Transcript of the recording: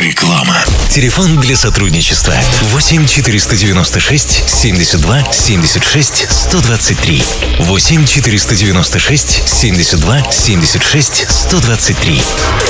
Реклама. Телефон для сотрудничества 8 496 72 76 123. 8 496 72 76 123.